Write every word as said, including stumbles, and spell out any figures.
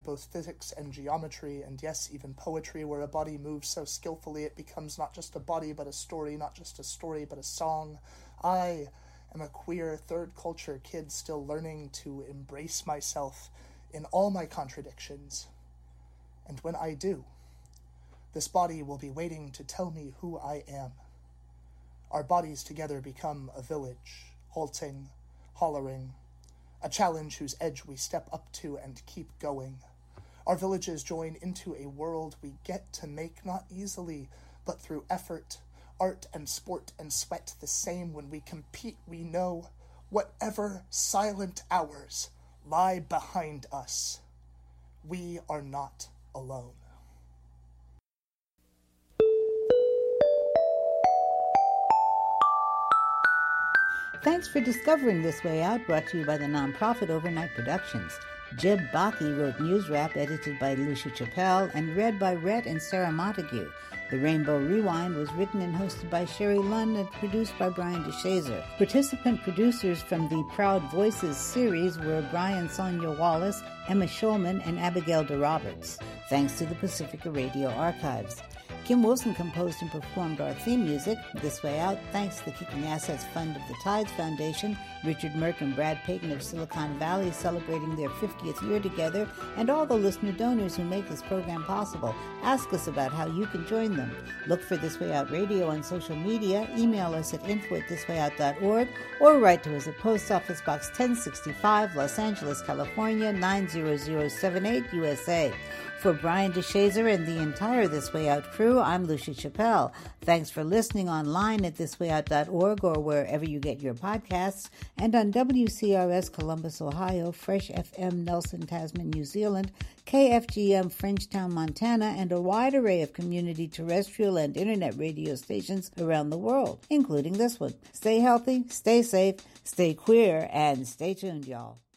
both physics and geometry, and yes, even poetry, where a body moves so skillfully it becomes not just a body but a story, not just a story but a song. I am a queer third culture kid still learning to embrace myself in all my contradictions. And when I do, this body will be waiting to tell me who I am. Our bodies together become a village, halting, hollering, a challenge whose edge we step up to and keep going. Our villages join into a world we get to make not easily, but through effort, art and sport and sweat the same. When we compete, we know whatever silent hours lie behind us, we are not alone. Thanks for discovering This Way Out, brought to you by the nonprofit Overnight Productions. Jib Baki wrote News Wrap, edited by Lucia Chappelle, and read by Rhett and Sarah Montague. The Rainbow Rewind was written and hosted by Sherry Lund and produced by Brian DeShazer. Participant producers from the Proud Voices series were Brian Sonia Wallace, Emma Schulman, and Abigail DeRoberts. Thanks to the Pacifica Radio Archives. Kim Wilson composed and performed our theme music, This Way Out, thanks to the Kicking Assets Fund of the Tides Foundation, Richard Merck and Brad Payton of Silicon Valley celebrating their fiftieth year together, and all the listener donors who make this program possible. Ask us about how you can join them. Look for This Way Out Radio on social media, email us at info at this way out dot org, or write to us at Post Office Box ten sixty-five, Los Angeles, California, nine zero zero seven eight, U S A. For Brian DeShazer and the entire This Way Out crew, I'm Lucia Chappelle. Thanks for listening online at this way out dot org or wherever you get your podcasts, and on W C R S Columbus, Ohio, Fresh F M Nelson, Tasman, New Zealand, K F G M Frenchtown, Montana, and a wide array of community terrestrial and internet radio stations around the world, including this one. Stay healthy, stay safe, stay queer, and stay tuned, y'all.